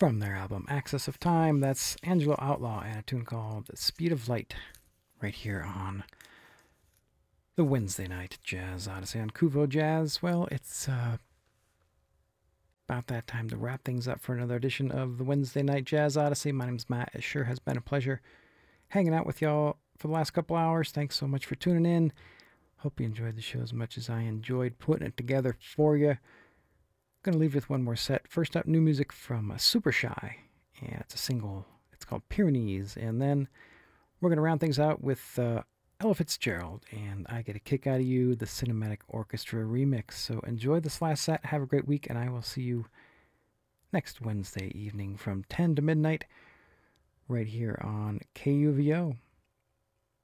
From their album Axis of Time, that's Angelo Outlaw and a tune called Speed of Light, right here on the Wednesday Night Jazz Odyssey on Kuvo Jazz. Well, it's about that time to wrap things up for another edition of the Wednesday Night Jazz Odyssey. My name's Matt. It sure has been a pleasure hanging out with y'all for the last couple hours. Thanks so much for tuning in. Hope you enjoyed the show as much as I enjoyed putting it together for you. Going to leave you with one more set. First up, new music from Super Shy, and it's a single. It's called Pyrenees. And then we're going to round things out with Ella Fitzgerald and I Get a Kick Out of You, the Cinematic Orchestra remix. So enjoy this last set. Have a great week, and I will see you next Wednesday evening from 10 to midnight right here on KUVO.